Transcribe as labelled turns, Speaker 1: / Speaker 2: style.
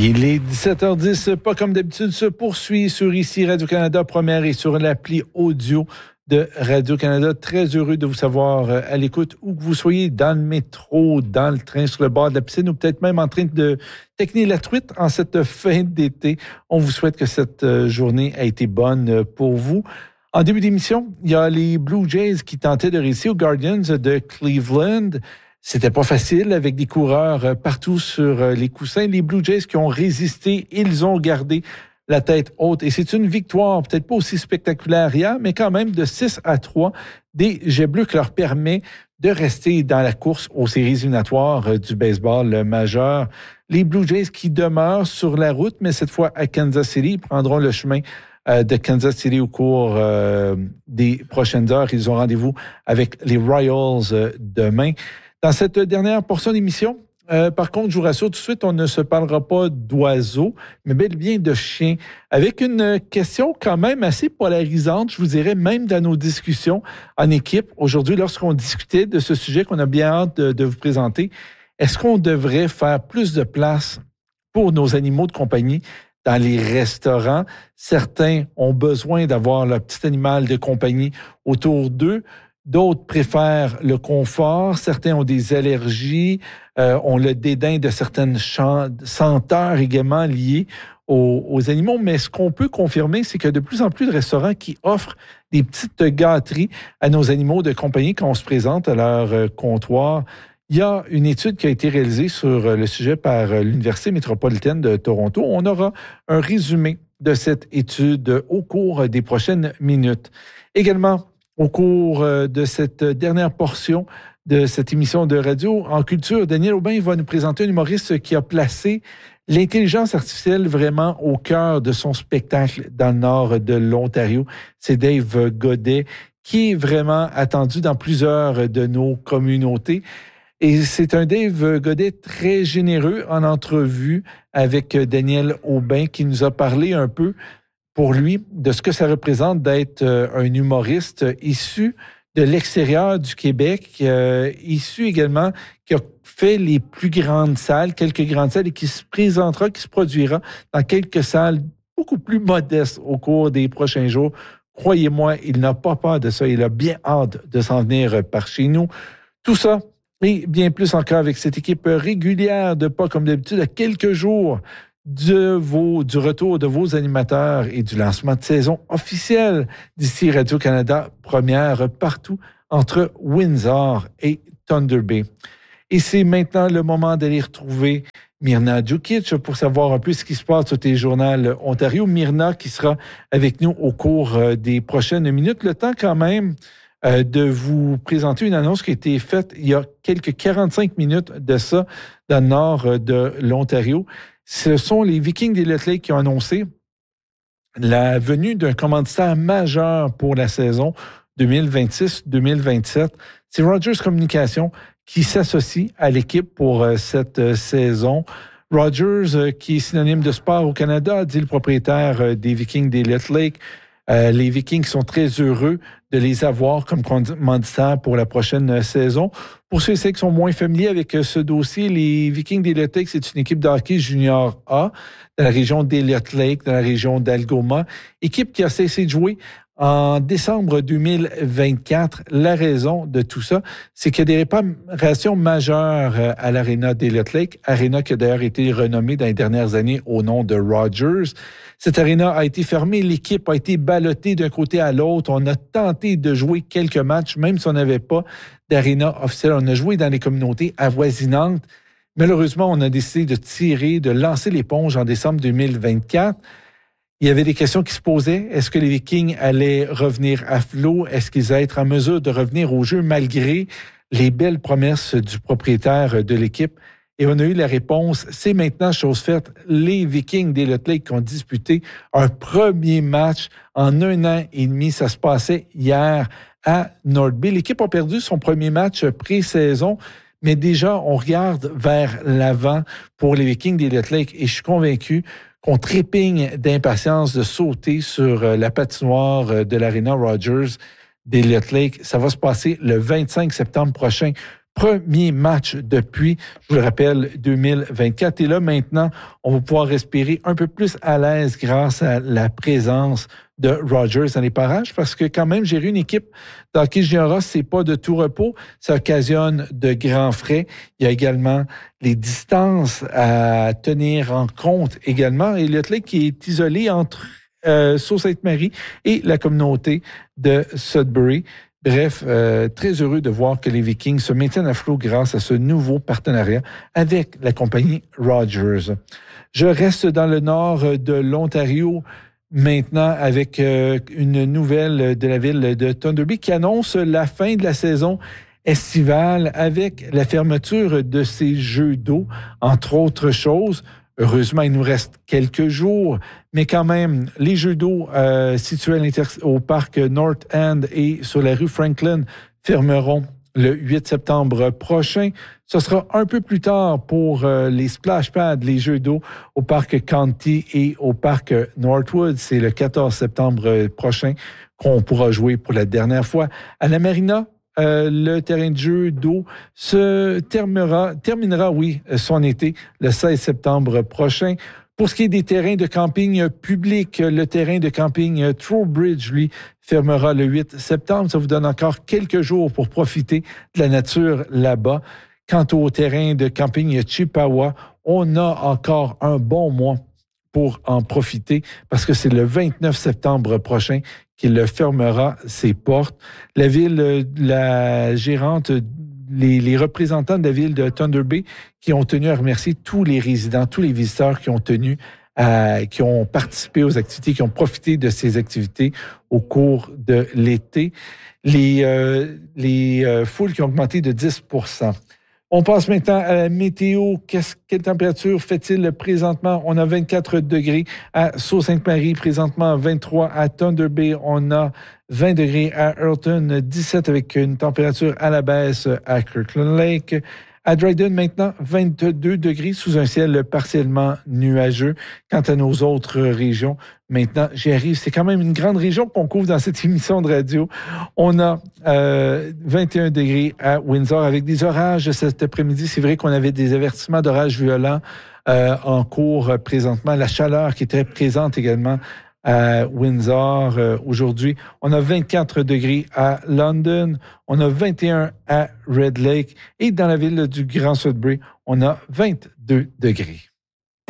Speaker 1: Il est 17h10, pas comme d'habitude, se poursuit sur ici Radio-Canada Première et sur l'appli audio de Radio-Canada. Très heureux de vous savoir à l'écoute, où que vous soyez, dans le métro, dans le train, sur le bord de la piscine ou peut-être même en train de techner la truite en cette fin d'été. On vous souhaite que cette journée a été bonne pour vous. En début d'émission, il y a les Blue Jays qui tentaient de réussir aux Guardians de Cleveland. C'était pas facile avec des coureurs partout sur les coussins. Les Blue Jays qui ont résisté, ils ont gardé la tête haute. Et c'est une victoire, peut-être pas aussi spectaculaire hier, mais quand même de 6-3 des Jets bleus qui leur permet de rester dans la course aux séries éliminatoires du baseball majeur. Les Blue Jays qui demeurent sur la route, mais cette fois à Kansas City, prendront le chemin de Kansas City au cours des prochaines heures. Ils ont rendez-vous avec les Royals demain. Dans cette dernière portion d'émission, par contre, je vous rassure tout de suite, on ne se parlera pas d'oiseaux, mais bel et bien de chiens, avec une question quand même assez polarisante, je vous dirais, même dans nos discussions en équipe. Aujourd'hui, lorsqu'on discutait de ce sujet qu'on a bien hâte de vous présenter, est-ce qu'on devrait faire plus de place pour nos animaux de compagnie dans les restaurants? Certains ont besoin d'avoir leur petit animal de compagnie autour d'eux. D'autres préfèrent le confort. Certains ont des allergies, ont le dédain de certaines senteurs également liées aux animaux. Mais ce qu'on peut confirmer, c'est qu'il y a de plus en plus de restaurants qui offrent des petites gâteries à nos animaux de compagnie quand on se présente à leur comptoir. Il y a une étude qui a été réalisée sur le sujet par l'Université métropolitaine de Toronto. On aura un résumé de cette étude au cours des prochaines minutes. Également, au cours de cette dernière portion de cette émission de radio en culture, Daniel Aubin va nous présenter un humoriste qui a placé l'intelligence artificielle vraiment au cœur de son spectacle dans le nord de l'Ontario. C'est Dave Godet, qui est vraiment attendu dans plusieurs de nos communautés. Et c'est un Dave Godet très généreux en entrevue avec Daniel Aubin qui nous a parlé un peu pour lui de ce que ça représente d'être un humoriste issu de l'extérieur du Québec, issu également, qui a fait les plus grandes salles, quelques grandes salles, et qui se présentera, qui se produira dans quelques salles beaucoup plus modestes au cours des prochains jours. Croyez-moi, il n'a pas peur de ça. Il a bien hâte de s'en venir par chez nous. Tout ça et bien plus encore avec cette équipe régulière de Pas comme d'habitude à quelques jours du retour de vos animateurs et du lancement de saison officiel d'ici Radio-Canada Première partout entre Windsor et Thunder Bay. Et c'est maintenant le moment d'aller retrouver Mirna Djukic pour savoir un peu ce qui se passe au Téléjournal Ontario. Mirna qui sera avec nous au cours des prochaines minutes. Le temps quand même de vous présenter une annonce qui a été faite il y a quelques 45 minutes de ça dans le nord de l'Ontario. Ce sont les Vikings d'Elliott Lake qui ont annoncé la venue d'un commanditaire majeur pour la saison 2026-2027. C'est Rogers Communications qui s'associe à l'équipe pour cette saison. Rogers, qui est synonyme de sport au Canada, a dit le propriétaire des Vikings d'Elliott Lake. Les Vikings sont très heureux de les avoir comme commanditaires pour la prochaine saison. Pour ceux et celles qui sont moins familiers avec ce dossier, les Vikings d'Elliott Lake, c'est une équipe de hockey junior A dans la région d'Elliott Lake, dans la région d'Algoma. Équipe qui a cessé de jouer en décembre 2024. La raison de tout ça, c'est qu'il y a des réparations majeures à l'aréna d'Elliott Lake, aréna qui a d'ailleurs été renommée dans les dernières années au nom de Rogers. Cette aréna a été fermée, l'équipe a été ballottée d'un côté à l'autre. On a tenté de jouer quelques matchs, même si on n'avait pas d'aréna officielle. On a joué dans les communautés avoisinantes. Malheureusement, on a décidé de lancer l'éponge en décembre 2024. Il y avait des questions qui se posaient. Est-ce que les Vikings allaient revenir à flot? Est-ce qu'ils allaient être en mesure de revenir au jeu malgré les belles promesses du propriétaire de l'équipe? Et on a eu la réponse, c'est maintenant chose faite. Les Vikings d'Elliott Lake qui ont disputé un premier match en 1 an et demi. Ça se passait hier à North Bay. L'équipe a perdu son premier match pré-saison, mais déjà, on regarde vers l'avant pour les Vikings d'Elliott Lake. Et je suis convaincu qu'on trépigne d'impatience de sauter sur la patinoire de l'Arena Rogers d'Elliott Lake. Ça va se passer le 25 septembre prochain. Premier match depuis, je vous le rappelle, 2024. Et là, maintenant, on va pouvoir respirer un peu plus à l'aise grâce à la présence de Rogers dans les parages, parce que quand même, gérer une équipe d'hockey junior, c'est pas de tout repos. Ça occasionne de grands frais. Il y a également les distances à tenir en compte également. Et l'athlète qui est isolé entre Sault-Sainte-Marie et la communauté de Sudbury. Bref, très heureux de voir que les Vikings se maintiennent à flot grâce à ce nouveau partenariat avec la compagnie Rogers. Je reste dans le nord de l'Ontario maintenant avec une nouvelle de la ville de Thunder Bay qui annonce la fin de la saison estivale avec la fermeture de ces jeux d'eau, entre autres choses. Heureusement, il nous reste quelques jours, mais quand même, les jeux d'eau situés au parc North End et sur la rue Franklin fermeront le 8 septembre prochain. Ce sera un peu plus tard pour les splash pads, les jeux d'eau au parc County et au parc Northwood. C'est le 14 septembre prochain qu'on pourra jouer pour la dernière fois. À la Marina, le terrain de jeu d'eau terminera son été le 16 septembre prochain. Pour ce qui est des terrains de camping publics, le terrain de camping Trowbridge, lui, fermera le 8 septembre. Ça vous donne encore quelques jours pour profiter de la nature là-bas. Quant au terrain de camping Chippewa, on a encore un bon mois pour en profiter parce que c'est le 29 septembre prochain qu'il fermera ses portes. La ville, la gérante, les représentants de la ville de Thunder Bay qui ont tenu à remercier tous les résidents, tous les visiteurs qui ont participé aux activités, qui ont profité de ces activités au cours de l'été. Les foules qui ont augmenté de 10%. On passe maintenant à la météo. Quelle température fait-il présentement? On a 24 degrés à Sault-Sainte-Marie, présentement 23 à Thunder Bay. On a 20 degrés à Earlton, 17 avec une température à la baisse à Kirkland Lake. À Dryden, maintenant, 22 degrés sous un ciel partiellement nuageux. Quant à nos autres régions, maintenant, j'y arrive. C'est quand même une grande région qu'on couvre dans cette émission de radio. On a 21 degrés à Windsor avec des orages cet après-midi. C'est vrai qu'on avait des avertissements d'orages violents en cours présentement. La chaleur qui est très présente également à Windsor aujourd'hui. On a 24 degrés à London. On a 21 à Red Lake. Et dans la ville du Grand Sudbury, on a 22 degrés.